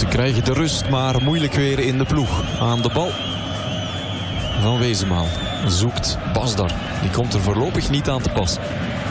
Ze krijgen de rust, maar moeilijk weer in de ploeg. Aan de bal van Wezenmaal zoekt Basdar. Die komt er voorlopig niet aan te pas.